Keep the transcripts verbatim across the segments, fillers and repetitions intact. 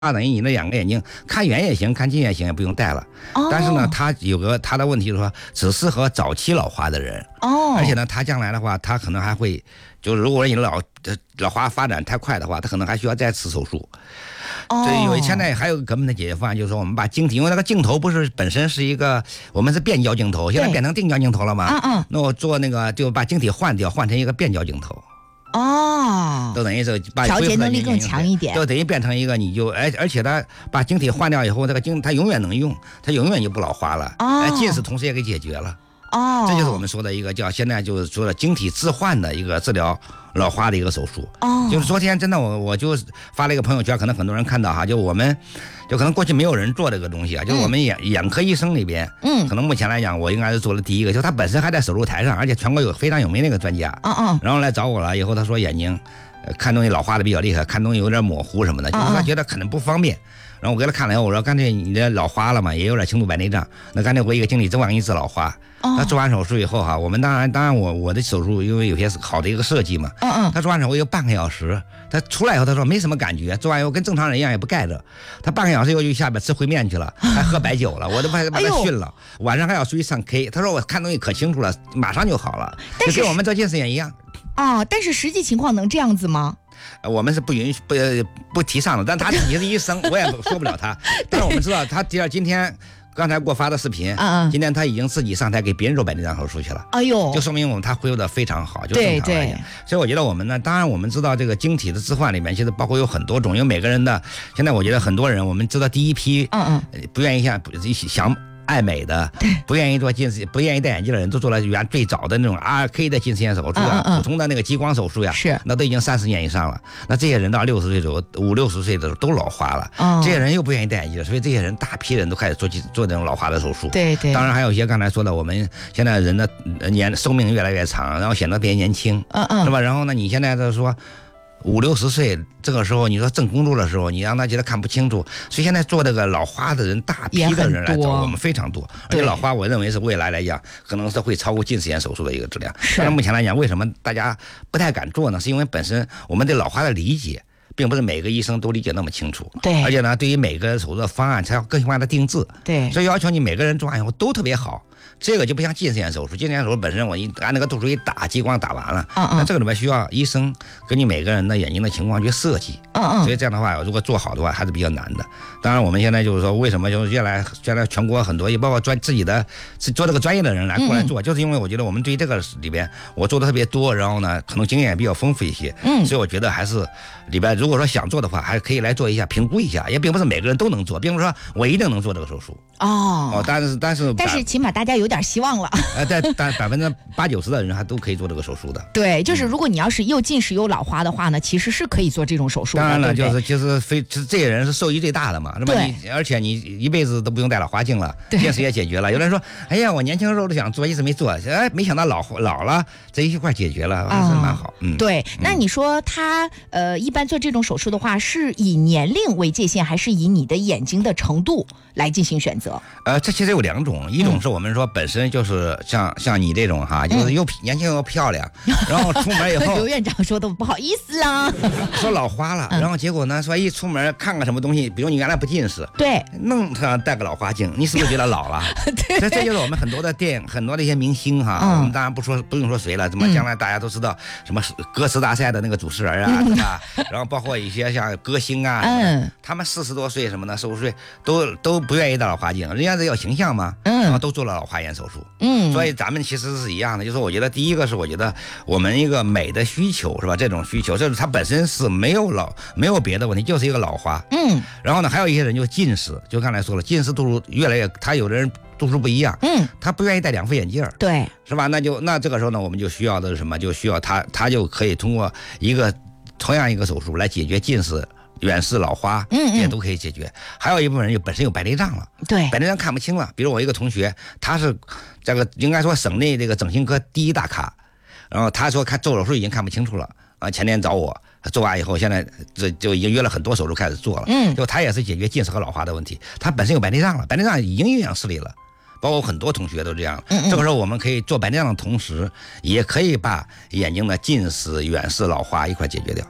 等于你的两个眼睛看远也行，看近也行，也不用戴了。 哦、 但是呢，它有个它的问题是说，只适合早期老花的人。 哦， 而且呢，它将来的话，它可能还会，就是如果你老老花发展太快的话，它可能还需要再次手术。 哦， 对，有现在还有个根本的解决方案，就是说我们把晶体，因为那个镜头不是本身是一个我们是变焦镜头，现在变成定焦镜头了嘛。 嗯嗯。 那我做那个就把晶体换掉，换成一个变焦镜头。 哦， 都等于是把调节能力更强一点， 就等于变成一个你就而而且它把晶体换掉以后，这个晶它永远能用，它永远就不老花了。 哦， 近视同时也给解决了。 哦， 这就是我们说的一个叫现在就是说的晶体置换的一个治疗老花的一个手术。 哦， 就是昨天真的我我就发了一个朋友圈，可能很多人看到哈，就我们就可能过去没有人做这个东西啊，就是我们眼、嗯、眼科医生里边，嗯，可能目前来讲我应该是做了第一个，就他本身还在手术台上，而且全国有非常有名的一个专家，嗯嗯，然后来找我了以后，他说眼睛看东西老花的比较厉害，看东西有点模糊什么的，就是他觉得可能不方便。然后我给他看了以后，我说干脆你这老花了嘛，也有点轻度白内障，那干脆我一个晶体置换给你治老花。他做完手术以后哈，我们当然当然我我的手术因为有些好的一个设计嘛，嗯嗯，他做完手术有半个小时，他出来以后他说没什么感觉，做完以后跟正常人一样也不盖着，他半个小时以后就下边吃烩面去了，还喝白酒了，我都把把他训了，晚上还要出去上 K， 他说我看东西可清楚了，马上就好了，就跟我们做近视眼一样。 哦，但是实际情况能这样子吗？ 我们是不允许不不提倡的，但他自己是医生，我也说不了他。但是我们知道他第二今天刚才给我发的视频，嗯嗯，今天他已经自己上台给别人做白内障手术去了。哎呦，就说明我们他恢复的非常好，就正常来讲。所以我觉得我们呢，当然我们知道这个晶体的置换里面，其实包括有很多种，因为每个人的现在我觉得很多人，我们知道第一批，嗯嗯，不愿意像想。爱美的，不愿意做近视、不愿意戴眼镜的人，都做了原最早的那种 R K 的近视眼手术啊，普通的那个激光手术呀，是那都已经三十年以上了。那这些人到六十岁左右、五六十岁的时候都老花了，这些人又不愿意戴眼镜，所以这些人大批人都开始做做这种老花的手术。对对。当然还有一些刚才说的，我们现在人的年寿命越来越长，然后显得变年轻，嗯嗯，是吧？然后呢，你现在就说。五六十岁这个时候，你说正工作的时候，你让他觉得看不清楚，所以现在做这个老花的人，大批的人来找我们非常多，而且老花我认为是未来来讲，可能是会超过近视眼手术的一个质量。但是目前来讲，为什么大家不太敢做呢？是因为本身我们对老花的理解，并不是每个医生都理解那么清楚。对，而且呢，对于每个手术的方案，才要更换的定制。对，所以要求你每个人做完以后都特别好。这个就不像近视眼手术，近视眼手术本身我一按那个度数一打，激光打完了，嗯嗯，那这个里面需要医生根据每个人的眼睛的情况去设计，嗯嗯，所以这样的话，如果做好的话还是比较难的。当然，我们现在就是说，为什么就是越来现在全国很多，也包括专自己的做这个专业的人来过来做，嗯、就是因为我觉得我们对这个里边我做的特别多，然后呢，可能经验也比较丰富一些，嗯，所以我觉得还是里边如果说想做的话，还可以来做一下评估一下，也并不是每个人都能做，并不是说我一定能做这个手术。哦哦，但是但是但是起码大家有点希望了。 呃，但但百分之八九十的人还都可以做这个手术的。 对，就是如果你要是又近视又老花的话呢，其实是可以做这种手术的。 当然了， 对就是其实非这些人是受益最大的嘛，是吧？你而且你一辈子都不用戴老花镜了，近视也解决了。有人说，哎呀，我年轻的时候都想做，一直没做，哎，没想到老老了这一块解决了，还是蛮好。嗯， 对。那你说他呃，一般做这种手术的话，是以年龄为界限，还是以你的眼睛的程度来进行选择？ 呃，这其实有两种，一种是我们说本身就是像像你这种哈，就是又年轻又漂亮，然后出门以后， 刘院长说的不好意思啦， 说老花了，然后结果呢，说一出门看个什么东西，比如你原来不近视，对，弄上戴个老花镜，你是不是觉得老了？对，所以这就是我们很多的电影，很多的一些明星哈，我们当然不说不用说谁了，怎么将来大家都知道什么歌词大赛的那个主持人啊，是吧？然后包括一些像歌星啊，嗯，他们四十多岁什么的，四十岁都都不愿意戴老花镜，人家是要形象嘛，嗯，然后都做了老花眼手术，嗯，所以咱们其实是一样的，就是我觉得第一个是我觉得我们一个美的需求是吧？这种需求，就是它本身是没有老没有别的问题，就是一个老花，嗯，然后呢，还有一些人就近视，就刚才说了，近视度数越来越，他有的人度数不一样，嗯，他不愿意戴两副眼镜，对，是吧？那就那这个时候呢，我们就需要的是什么？就需要他他就可以通过一个同样一个手术来解决近视。远视老花，嗯，这些都可以解决。还有一部分人就本身有白内障了，对，白内障看不清了。比如我一个同学，他是这个应该说省内这个整形科第一大咖，然后他说看做手术已经看不清楚了啊。前天找我做完以后，现在这就已经约了很多手术开始做了，嗯，就他也是解决近视和老花的问题。他本身有白内障了，白内障已经影响视力了。包括很多同学都这样，嗯嗯，这个时候我们可以做白内障的同时，也可以把眼睛的近视、远视、老花一块解决掉。嗯。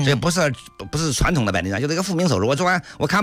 这不是不是传统的白内障，就是一个复明手术。我做完我看。